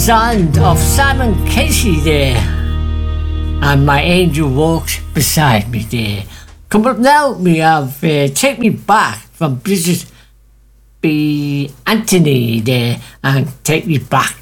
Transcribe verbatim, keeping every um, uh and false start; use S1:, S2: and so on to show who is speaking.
S1: sound of Simon Casey there. And My Angel Walks Beside Me there. Coming up now, we have uh, Take Me Back from Bridget B. Anthony there, and Take Me Back.